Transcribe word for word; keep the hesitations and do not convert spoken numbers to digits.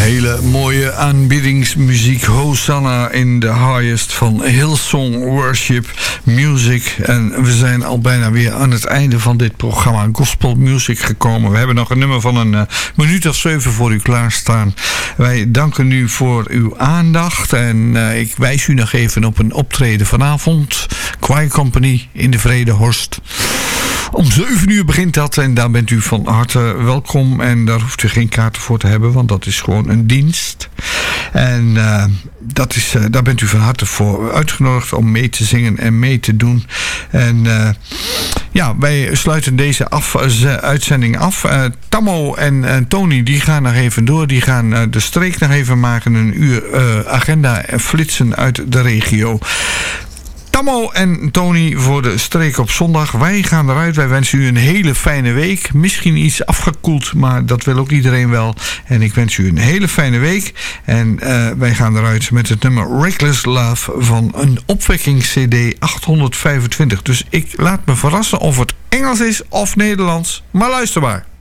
Hele mooie aanbiddingsmuziek. Hosanna in the highest van Hillsong Worship Music. En we zijn al bijna weer aan het einde van dit programma Gospel Music gekomen. We hebben nog een nummer van een uh, minuut of zeven voor u klaarstaan. Wij danken u voor uw aandacht. En uh, ik wijs u nog even op een optreden vanavond. Choir Company in de Vredehorst. Om zeven uur begint dat en daar bent u van harte welkom. En daar hoeft u geen kaarten voor te hebben, want dat is gewoon een dienst. En uh, dat is, uh, daar bent u van harte voor uitgenodigd om mee te zingen en mee te doen. En uh, ja, wij sluiten deze af, uh, uitzending af. Uh, Tammo en uh, Tony die gaan nog even door. Die gaan uh, de streek nog even maken. Een uur uh, agenda flitsen uit de regio. Tammo en Tony voor de streek op zondag. Wij gaan eruit. Wij wensen u een hele fijne week. Misschien iets afgekoeld, maar dat wil ook iedereen wel. En ik wens u een hele fijne week. En uh, wij gaan eruit met het nummer Reckless Love van een opwekkings-C D achthonderdvijfentwintig. Dus ik laat me verrassen of het Engels is of Nederlands. Maar luister maar.